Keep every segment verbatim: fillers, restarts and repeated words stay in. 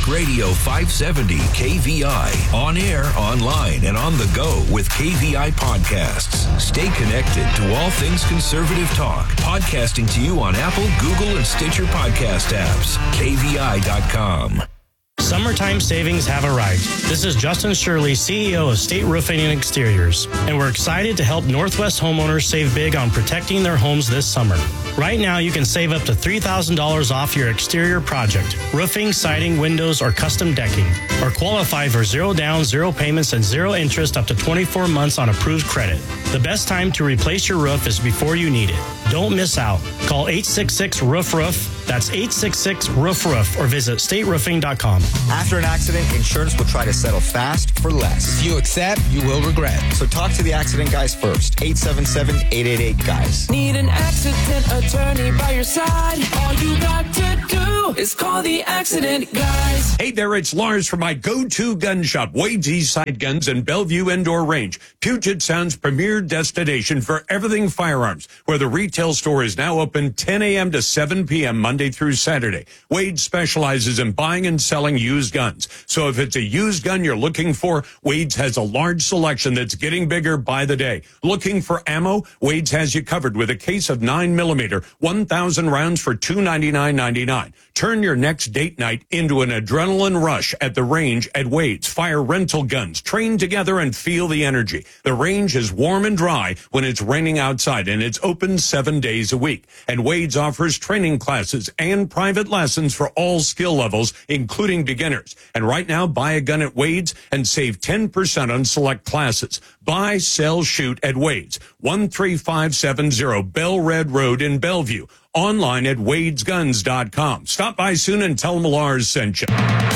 Talk Radio five seventy K V I. On air, online, and on the go with K V I podcasts. Stay connected to all things conservative talk. Podcasting to you on Apple, Google, and Stitcher podcast apps. K V I dot com. Summertime savings have arrived. This is Justin Shirley, C E O of State Roofing and Exteriors, and we're excited to help Northwest homeowners save big on protecting their homes this summer. Right now, you can save up to three thousand dollars off your exterior project, roofing, siding, windows, or custom decking, or qualify for zero down, zero payments, and zero interest up to twenty-four months on approved credit. The best time to replace your roof is before you need it. Don't miss out. Call eight six six, roof roof. That's eight six six, roof roof, or visit state roofing dot com. After an accident, insurance will try to settle fast for less. If you accept, you will regret. So talk to the accident guys first. eight seven seven, eight eight eight, guys. Need an accident attorney by your side? All you got to do is call the accident guys. Hey there, it's Lars from my go-to gun shop, Wade's Eastside Guns in Bellevue Indoor Range, Puget Sound's premier destination for everything firearms, where the retail store is now open ten a.m. to seven p.m. Monday through Saturday. Wade specializes in buying and selling used guns. So if it's a used gun you're looking for, Wade's has a large selection that's getting bigger by the day. Looking for ammo? Wade's has you covered with a case of nine millimeter, one thousand rounds for two hundred ninety-nine ninety-nine. Turn your next date night into an adrenaline rush at the range at Wade's. Fire rental guns. Train together and feel the energy. The range is warm and dry when it's raining outside, and it's open seven days a week. And Wade's offers training classes and private lessons for all skill levels, including beginners. And right now, buy a gun at Wade's and save ten percent on select classes. Buy, sell, shoot at Wade's. one three five seven zero Bell Red Road in Bellevue. Online at wades guns dot com. Stop by soon and tell them Lars sent you.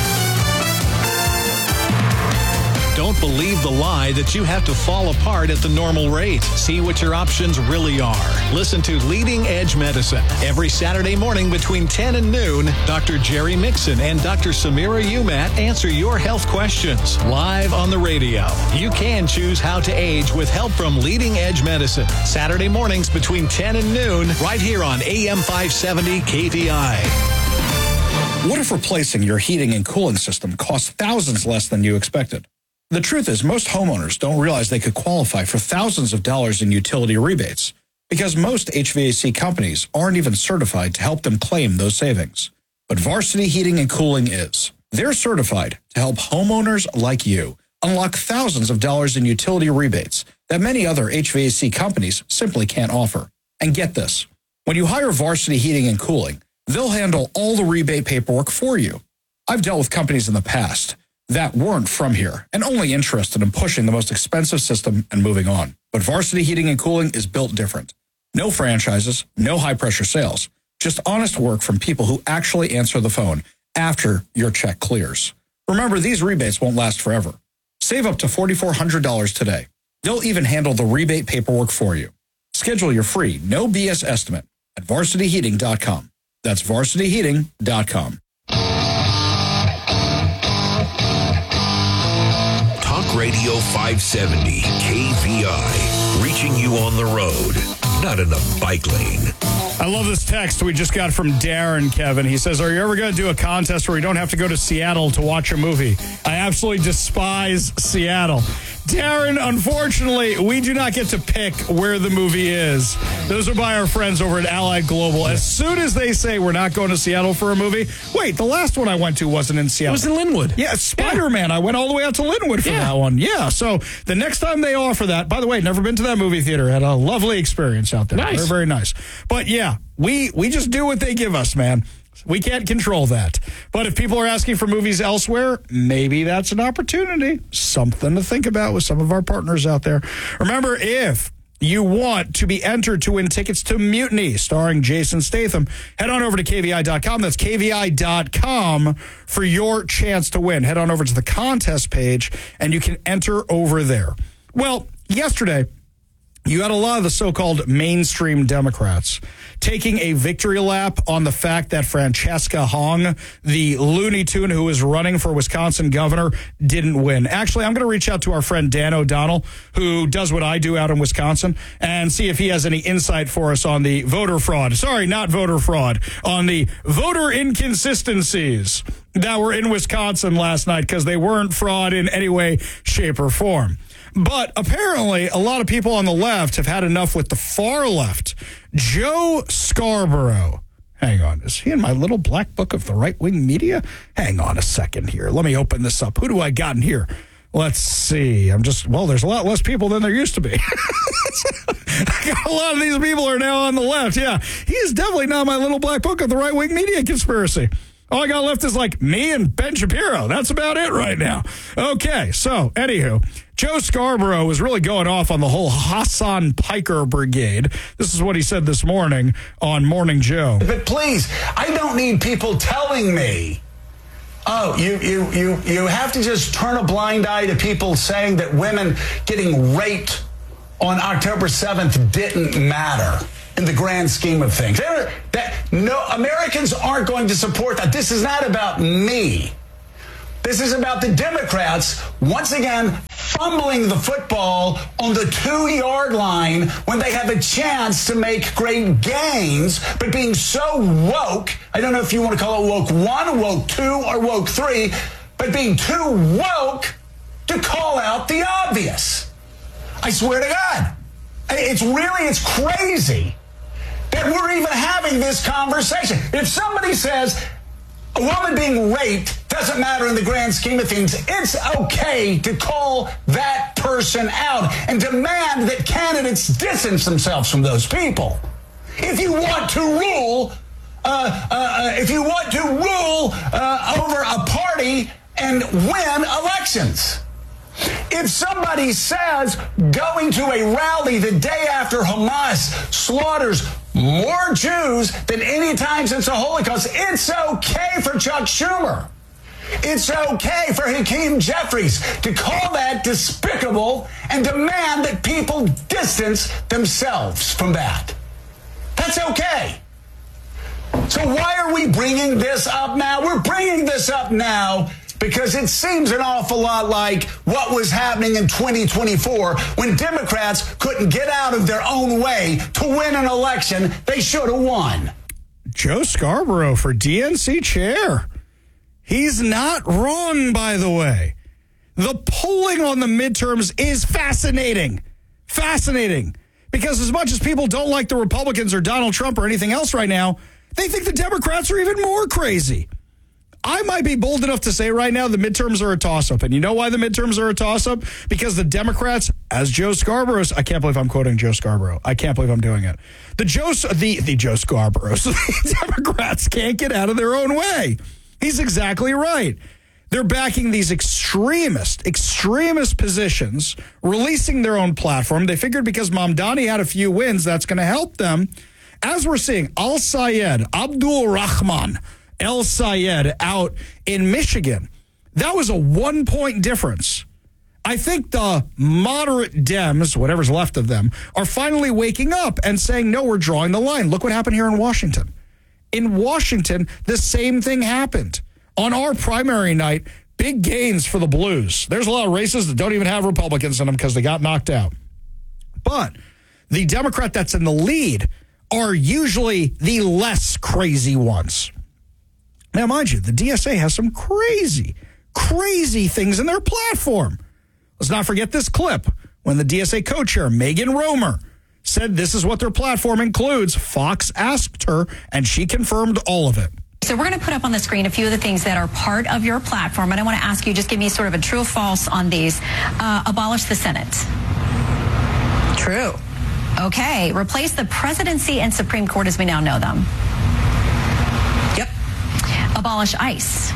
Don't believe the lie that you have to fall apart at the normal rate. See what your options really are. Listen to Leading Edge Medicine every Saturday morning between ten and noon. Doctor Jerry Mixon and Doctor Samira Umat answer your health questions live on the radio. You can choose how to age with help from Leading Edge Medicine. Saturday mornings between ten and noon, right here on A M five seventy K V I. What if replacing your heating and cooling system costs thousands less than you expected? The truth is, most homeowners don't realize they could qualify for thousands of dollars in utility rebates because most H V A C companies aren't even certified to help them claim those savings. But Varsity Heating and Cooling is. They're certified to help homeowners like you unlock thousands of dollars in utility rebates that many other H V A C companies simply can't offer. And get this, when you hire Varsity Heating and Cooling, they'll handle all the rebate paperwork for you. I've dealt with companies in the past that weren't from here and only interested in pushing the most expensive system and moving on. But Varsity Heating and Cooling is built different. No franchises, no high-pressure sales, just honest work from people who actually answer the phone after your check clears. Remember, these rebates won't last forever. Save up to four thousand four hundred dollars today. They'll even handle the rebate paperwork for you. Schedule your free, no B S estimate at varsity heating dot com. That's varsity heating dot com. Radio five seventy K V I, reaching you on the road, not in a bike lane. I love this text we just got from Darren, Kevin. He says, are you ever going to do a contest where you don't have to go to Seattle to watch a movie? I absolutely despise Seattle. Darren, unfortunately, we do not get to pick where the movie is. Those are by our friends over at Allied Global. As soon as they say we're not going to Seattle for a movie, wait, the last one I went to wasn't in Seattle. It was in Linwood. Yeah, Spider-Man. Yeah. I went all the way out to Linwood for yeah. that one. Yeah, so the next time they offer that, by the way, never been to that movie theater. Had a lovely experience out there. Nice. Very, very nice. But yeah, we we just do what they give us, man. We can't control that. But if people are asking for movies elsewhere, maybe that's an opportunity. Something to think about with some of our partners out there. Remember, if you want to be entered to win tickets to Mutiny, starring Jason Statham, head on over to K V I dot com. That's K V I dot com for your chance to win. Head on over to the contest page, and you can enter over there. Well, yesterday, you had a lot of the so-called mainstream Democrats taking a victory lap on the fact that Francesca Hong, the Looney Tune who is running for Wisconsin governor, didn't win. Actually, I'm going to reach out to our friend Dan O'Donnell, who does what I do out in Wisconsin, and see if he has any insight for us on the voter fraud. Sorry, not voter fraud. On the voter inconsistencies that were in Wisconsin last night, because they weren't fraud in any way, shape, or form. But apparently, a lot of people on the left have had enough with the far left. Joe Scarborough. Hang on. Is he in my little black book of the right-wing media? Hang on a second here. Let me open this up. Who do I got in here? Let's see. I'm just, well, there's a lot less people than there used to be. A lot of these people are now on the left. Yeah, he is definitely not my little black book of the right-wing media conspiracy. All I got left is like me and Ben Shapiro. That's about it right now. Okay, so anywho, Joe Scarborough was really going off on the whole Hassan Piker brigade. This is what he said this morning on Morning Joe. But please, I don't need people telling me, oh, you, you, you, you have to just turn a blind eye to people saying that women getting raped on October seventh didn't matter in the grand scheme of things. That, no, Americans aren't going to support that. This is not about me. This is about the Democrats, once again, fumbling the football on the two-yard line when they have a chance to make great gains, but being so woke, I don't know if you want to call it woke one, woke two, or woke three, but being too woke to call out the obvious. I swear to God. It's really, it's crazy that we're even having this conversation. If somebody says a woman being raped doesn't matter in the grand scheme of things, it's okay to call that person out and demand that candidates distance themselves from those people. If you want to rule, uh, uh, if you want to rule uh, over a party and win elections. If somebody says going to a rally the day after Hamas slaughters more Jews than any time since the Holocaust, it's okay for Chuck Schumer. It's okay for Hakeem Jeffries to call that despicable and demand that people distance themselves from that. That's okay. So why are we bringing this up now? We're bringing this up now because it seems an awful lot like what was happening in twenty twenty-four when Democrats couldn't get out of their own way to win an election they should have won. Joe Scarborough for D N C chair. He's not wrong, by the way. The polling on the midterms is fascinating. Fascinating. Because as much as people don't like the Republicans or Donald Trump or anything else right now, they think the Democrats are even more crazy. I might be bold enough to say right now the midterms are a toss-up. And you know why the midterms are a toss-up? Because the Democrats, as Joe Scarborough's, I can't believe I'm quoting Joe Scarborough. I can't believe I'm doing it. The Joe, the, the Joe Scarboroughs, the Democrats can't get out of their own way. He's exactly right. They're backing these extremist, extremist positions, releasing their own platform. They figured because Mamdani had a few wins, that's going to help them. As we're seeing, Al-Sayed, Abdul Rahman El-Sayed out in Michigan, that was a one-point difference. I think the moderate Dems, whatever's left of them, are finally waking up and saying, no, we're drawing the line. Look what happened here in Washington. In Washington, the same thing happened. On our primary night, big gains for the Blues. There's a lot of races that don't even have Republicans in them because they got knocked out. But the Democrat that's in the lead are usually the less crazy ones. Now, mind you, the D S A has some crazy, crazy things in their platform. Let's not forget this clip when the D S A co-chair, Megan Romer, said this is what their platform includes. Fox asked her, and she confirmed all of it. So we're going to put up on the screen a few of the things that are part of your platform, and I want to ask you, just give me sort of a true or false on these. Uh, abolish the Senate. True. Okay. Replace the presidency and Supreme Court as we now know them. Yep. Abolish ICE.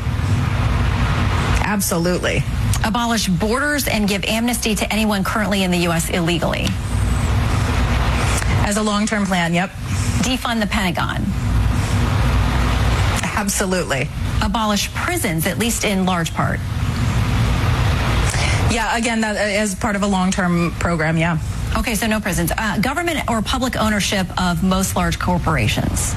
Absolutely. Abolish borders and give amnesty to anyone currently in the U S illegally. As a long-term plan, yep. Defund the Pentagon. Absolutely. Abolish prisons, at least in large part. Yeah, again, that is part of a long-term program, yeah. Okay, so no prisons. Uh, government or public ownership of most large corporations.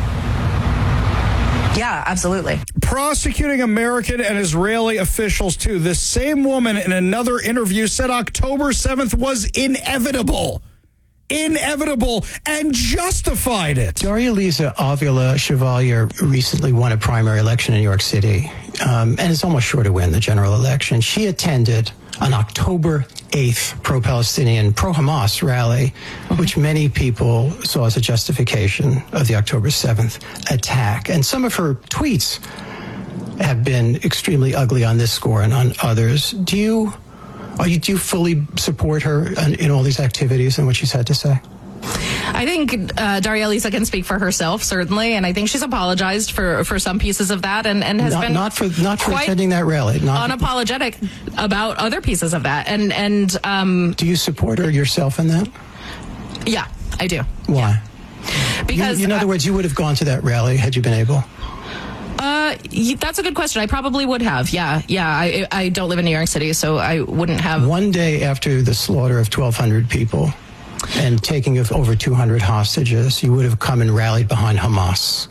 Yeah, absolutely. Prosecuting American and Israeli officials, too. This same woman in another interview said October seventh was inevitable. Inevitable, and justified it. Daria-Liza Avila Chevalier recently won a primary election in New York City, um, and is almost sure to win the general election. She attended an October eighth pro-Palestinian, pro-Hamas rally, which many people saw as a justification of the October seventh attack. And some of her tweets have been extremely ugly on this score and on others. Do you, are you do you fully support her in, in all these activities and what she's had to say? I think uh, Daria-Liza can speak for herself, certainly, and I think she's apologized for, for some pieces of that, and, and has not, been not for not for quite attending that rally. Not unapologetic about other pieces of that. And and um, do you support her yourself in that? Yeah, I do. Why? Because you, in other uh, words, you would have gone to that rally had you been able. Uh, that's a good question. I probably would have. Yeah, yeah. I I don't live in New York City, so I wouldn't have. One day after the slaughter of twelve hundred people and taking of over two hundred hostages, you would have come and rallied behind Hamas.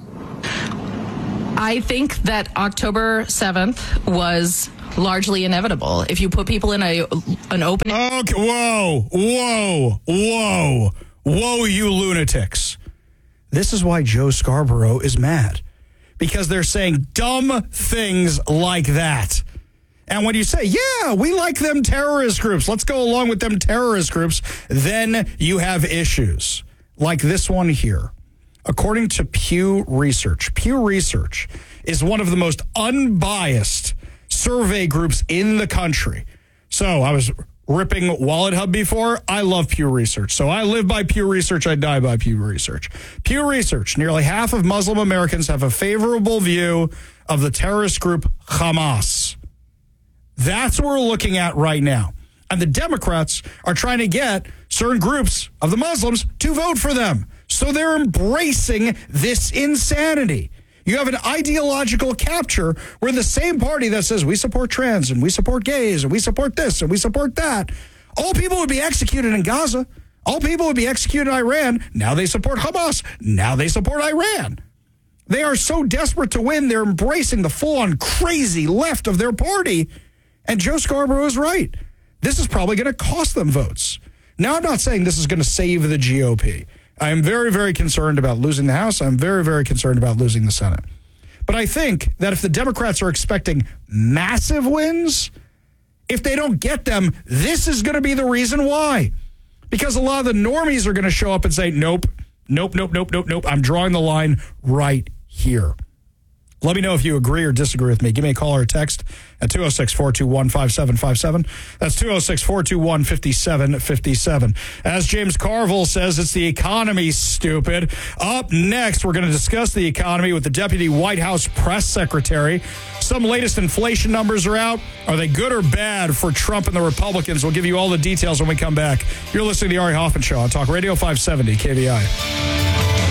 I think that October seventh was largely inevitable. If you put people in a an open... Okay, whoa, whoa, whoa, whoa, you lunatics. This is why Joe Scarborough is mad. Because they're saying dumb things like that. And when you say, yeah, we like them terrorist groups, let's go along with them terrorist groups, then you have issues like this one here. According to Pew Research, Pew Research is one of the most unbiased survey groups in the country. So I was ripping Wallet Hub before. I love Pew Research. So I live by Pew Research. I die by Pew Research. Pew Research, nearly half of Muslim Americans have a favorable view of the terrorist group Hamas. That's what we're looking at right now. And the Democrats are trying to get certain groups of the Muslims to vote for them. So they're embracing this insanity. You have an ideological capture where the same party that says we support trans and we support gays and we support this and we support that, all people would be executed in Gaza. All people would be executed in Iran. Now they support Hamas. Now they support Iran. They are so desperate to win, they're embracing the full-on crazy left of their party. And Joe Scarborough is right. This is probably going to cost them votes. Now, I'm not saying this is going to save the G O P. I am very, very concerned about losing the House. I'm very, very concerned about losing the Senate. But I think that if the Democrats are expecting massive wins, if they don't get them, this is going to be the reason why. Because a lot of the normies are going to show up and say, nope, nope, nope, nope, nope, nope. I'm drawing the line right here. Let me know if you agree or disagree with me. Give me a call or a text at two oh six, four two one, five seven five seven. That's two oh six, four two one, five seven five seven. As James Carville says, it's the economy, stupid. Up next, we're going to discuss the economy with the Deputy White House Press Secretary. Some latest inflation numbers are out. Are they good or bad for Trump and the Republicans? We'll give you all the details when we come back. You're listening to the Ari Hoffman Show on Talk Radio five seventy K V I.